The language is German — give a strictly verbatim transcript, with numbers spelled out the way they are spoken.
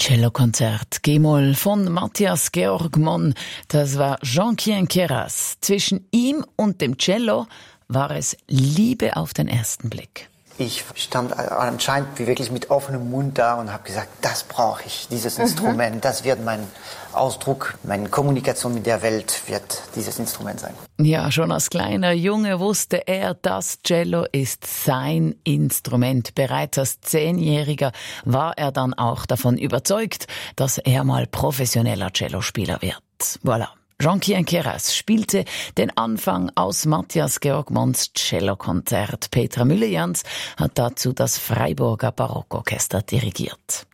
Cellokonzert G-Moll von Matthias Georg Monn. Das war Jean-Kien Keras. Zwischen ihm und dem Cello war es Liebe auf den ersten Blick. Ich stand anscheinend wie wirklich mit offenem Mund da und habe gesagt, das brauche ich, dieses Instrument, mhm. das wird mein Ausdruck, meine Kommunikation mit der Welt wird dieses Instrument sein. Ja, schon als kleiner Junge wusste er, das Cello ist sein Instrument. Bereits als Zehnjähriger war er dann auch davon überzeugt, dass er mal professioneller Cellospieler wird. Voilà. Jean-Kien Keras spielte den Anfang aus Matthias Georg Monns Cellokonzert. Petra Müller-Jans hat dazu das Freiburger Barockorchester dirigiert.